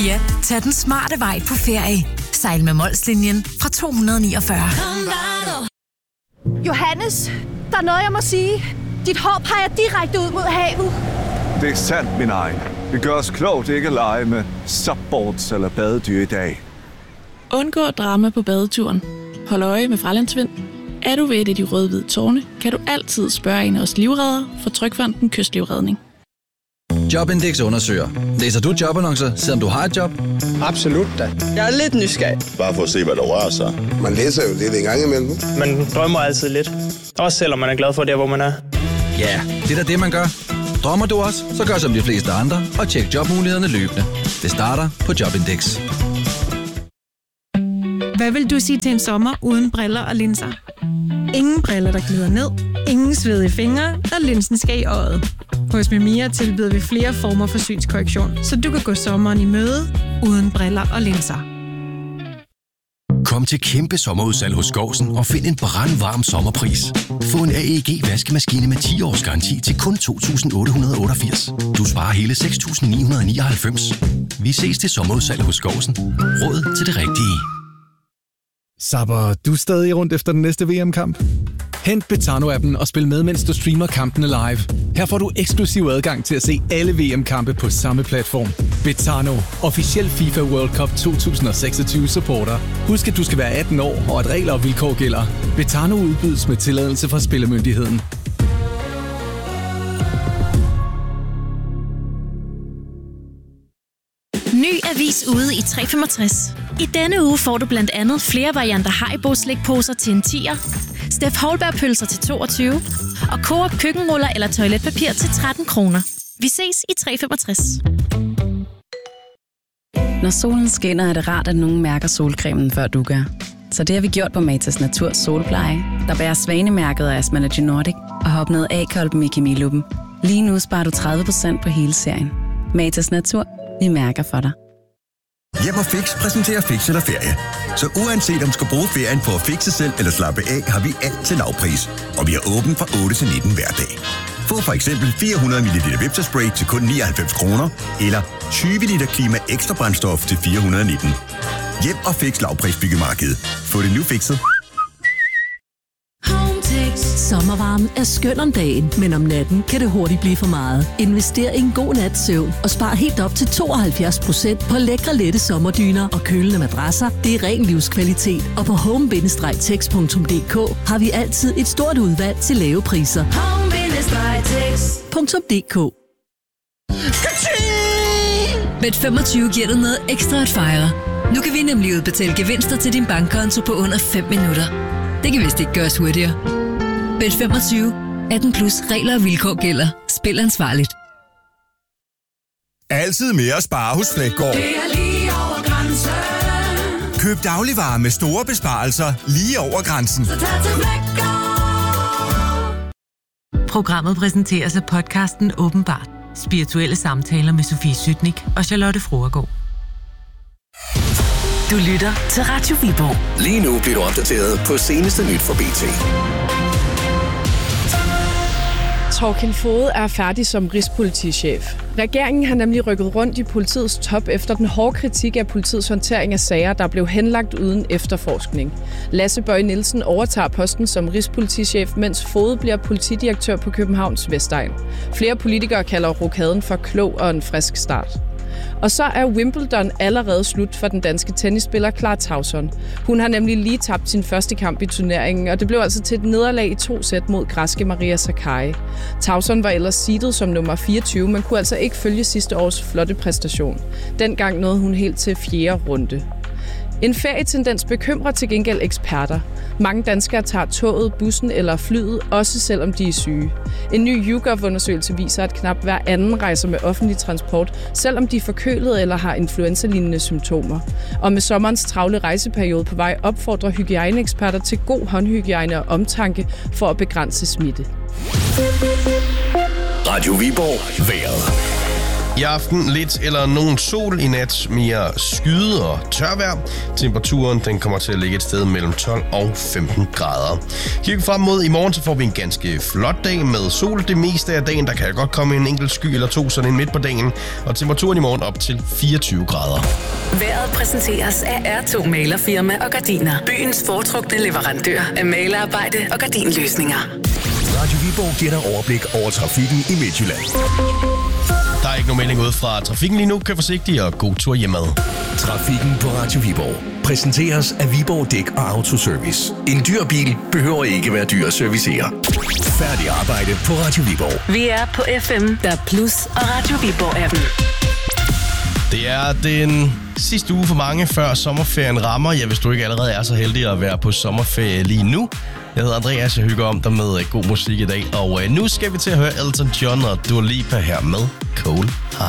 Ja, tag den smarte vej på ferie. Sejl med Molslinjen fra 249. Johannes, der er noget, jeg må sige. Dit hår peger direkte ud mod havet. Det er sandt, min egen. Det gør os klogt ikke at lege med subboards eller badedyr i dag. Undgå drama på badeturen. Hold øje med fralandsvind. Er du ved et af de røde-hvide tårne, kan du altid spørge en af os livreddere fra Trygfonden Kystlivredning. Jobindex undersøger. Læser du jobannoncer, selvom du har et job? Absolut da. Jeg er lidt nysgerrig. Bare for at se, hvad der rører sig. Man læser jo lidt en gang imellem. Man drømmer altid lidt. Også selvom man er glad for det, hvor man er. Ja, det er da det, man gør. Drømmer du også, så gør som de fleste andre og tjek jobmulighederne løbende. Det starter på Jobindex. Hvad vil du sige til en sommer uden briller og linser? Ingen briller, der glider ned. Ingen svedige fingre, og linsen skal i øjet. Hos Mimia tilbyder vi flere former for synskorrektion, så du kan gå sommeren i møde uden briller og linser. Kom til kæmpe sommerudsalg hos Skovsen og find en brandvarm sommerpris. Få en AEG vaskemaskine med 10 års garanti til kun 2.888. Du sparer hele 6.999. Vi ses til sommerudsalg hos Skovsen. Råd til det rigtige. Sapper du stadig rundt efter den næste VM-kamp? Hent Betano-appen og spil med, mens du streamer kampene live. Her får du eksklusiv adgang til at se alle VM-kampe på samme platform. Betano, officiel FIFA World Cup 2026 supporter. Husk, at du skal være 18 år, og at regler og vilkår gælder. Betano udbydes med tilladelse fra Spillemyndigheden. Ny avis ude i 365. I denne uge får du blandt andet flere varianter Haribo-slikposer til en 10'er, Steff Holberg-pølser til 22 og Coop køkkenruller eller toiletpapir til 13 kroner. Vi ses i 365. Når solen skinner, er det rart, at nogen mærker solcremen, før du gør. Så det har vi gjort på Matas Natur Solpleje, der bærer svanemærket af Asmalogy Nordic og har opnået A-kolben i Kemiluppen. Lige nu sparer du 30% på hele serien. Matas Natur. Vi mærker for dig. Hjem og Fix præsenterer Fix eller Ferie. Så uanset om du skal bruge ferien på at fixe selv eller slappe af, har vi alt til lavpris. Og vi er åbent fra 8 til 19 hver dag. Få for eksempel 400 ml Vipserspray til kun 99 kroner, eller 20 liter Klima Ekstra brændstof til 419. Hjem og Fix lavprisbyggemarkedet. Få det nu fikset. Sommervarmen er skøn om dagen, men om natten kan det hurtigt blive for meget. Invester i en god nats søvn og spar helt op til 72% på lækre lette sommerdyner og kølende madrasser. Det er ren livskvalitet, og på home-tex.dk har vi altid et stort udvalg til lave priser. Home-tex.dk. Bet25 giver dig noget ekstra at fejre. Nu kan vi nemlig udbetale gevinster til din bankkonto på under 5 minutter. Det kan vist ikke gøres hurtigere. Bet25. 18 plus regler og vilkår gælder. Spil ansvarligt. Altid mere at spare hos Fleggaard. Det er lige over grænsen. Køb dagligvarer med store besparelser lige over grænsen. Så tag til Fleggaard. Programmet præsenteres af podcasten Åbenbart. Spirituelle samtaler med Sofie Sytnik og Charlotte Fruergaard. Du lytter til Radio Viborg. Lige nu bliver du opdateret på seneste nyt fra BT. Thorkild Foged er færdig som rigspolitichef. Regeringen har nemlig rykket rundt i politiets top efter den hårde kritik af politiets håndtering af sager, der blev henlagt uden efterforskning. Lasse Bøje Nielsen overtager posten som rigspolitichef, mens Foged bliver politidirektør på Københavns Vestegn. Flere politikere kalder rokaden for klog og en frisk start. Og så er Wimbledon allerede slut for den danske tennisspiller Clara Tauson. Hun har nemlig lige tabt sin første kamp i turneringen, og det blev altså til et nederlag i 2 sæt mod græske Maria Sakkari. Tauson var ellers seedet som nummer 24, men kunne altså ikke følge sidste års flotte præstation. Dengang nåede hun helt til 4. runde. En ferietendens bekymrer til gengæld eksperter. Mange danskere tager toget, bussen eller flyet, også selvom de er syge. En ny YouGov-undersøgelse viser, at knap hver anden rejser med offentlig transport, selvom de er forkølet eller har influenza-lignende symptomer. Og med sommerens travle rejseperiode på vej opfordrer hygiejneeksperter til god håndhygiejne og omtanke for at begrænse smitte. Radio Viborg. Vejret. I aften lidt eller nogen sol, i nat mere skyde og tørvejr. Temperaturen den kommer til at ligge et sted mellem 12 og 15 grader. Kigger frem mod i morgen, så får vi en ganske flot dag med sol det meste af dagen. Der kan godt komme en enkelt sky eller to sådan en midt på dagen. Og temperaturen i morgen op til 24 grader. Vejret præsenteres af R2 Malerfirma og Gardiner. Byens foretrukne leverandør af malerarbejde og gardinløsninger. Radio Viborg giver dig overblik over trafikken i Midtjylland. Der er ikke nogen melding ud fra trafikken lige nu. Kør forsigtigt og god tur hjemad. Trafikken på Radio Viborg præsenteres af Viborg Dæk og Autoservice. En dyr bil behøver ikke være dyr at servicere. Færdig arbejde på Radio Viborg. Vi er på FM, der Plus og Radio Viborg-appen. Det er den sidste uge for mange, før sommerferien rammer. Ja, hvis du ikke allerede er så heldig at være på sommerferie lige nu. Jeg hedder Andreas, jeg hygger om dig med god musik i dag. Og nu skal vi til at høre Elton John og Dua Lipa her med Cold Heart.